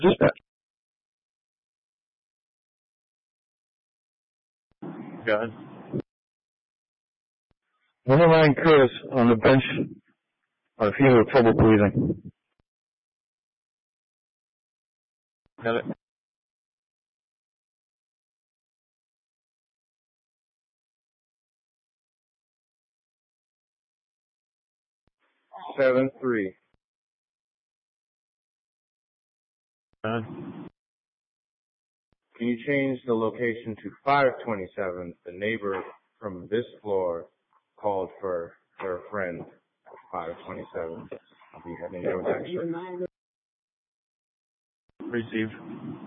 Go ahead. Never mind Chris on the bench on a field with trouble breathing. Got it. Seven three. Can you change the location to 527? The neighbor from this floor called for her friend at 527. I'll be heading over that. Received.